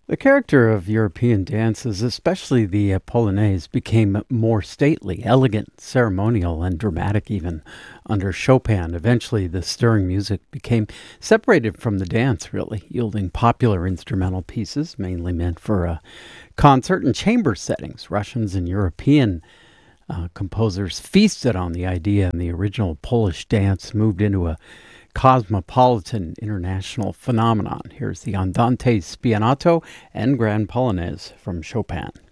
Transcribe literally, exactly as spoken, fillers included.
The character of European dances, especially the uh, Polonaise, became more stately, elegant, ceremonial, and dramatic even under Chopin. Eventually, the stirring music became separated from the dance, really, yielding popular instrumental pieces, mainly meant for uh, concert and chamber settings. Russians and European uh, composers feasted on the idea, and the original Polish dance moved into a cosmopolitan international phenomenon. Here's the Andante Spianato and Grand Polonaise from Chopin.